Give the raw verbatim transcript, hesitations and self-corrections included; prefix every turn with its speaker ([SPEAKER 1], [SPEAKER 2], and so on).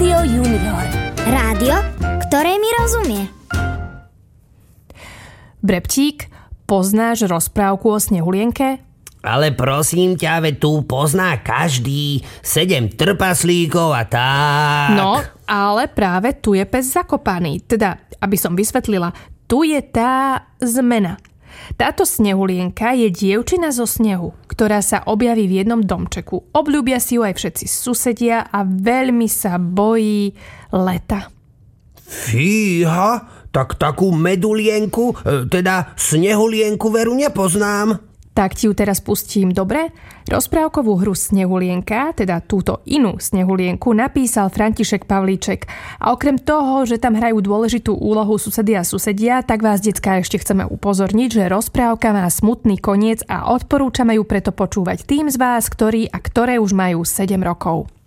[SPEAKER 1] Rádio Junior.
[SPEAKER 2] Rádio, ktoré mi rozumie.
[SPEAKER 3] Brebtík, poznáš rozprávku o Snehulienke?
[SPEAKER 4] Ale prosím ťa, veď tu pozná každý. Sedem trpaslíkov a tak.
[SPEAKER 3] No, ale práve tu je pes zakopaný. Teda, aby som vysvetlila, tu je tá zmena. Táto Snehulienka je dievčina zo snehu, ktorá sa objaví v jednom domčeku. Obľúbia si ju aj všetci susedia a veľmi sa bojí leta.
[SPEAKER 4] Fíha, tak takú medulienku, teda Snehulienku veru nepoznám.
[SPEAKER 3] Tak ti ju teraz pustím, dobre? Rozprávkovú hru Snehulienka, teda túto inú Snehulienku, napísal František Pavlíček. A okrem toho, že tam hrajú dôležitú úlohu susedia a susedia, tak vás, decká, ešte chceme upozorniť, že rozprávka má smutný koniec a odporúčame ju preto počúvať tým z vás, ktorí a ktoré už majú sedem rokov.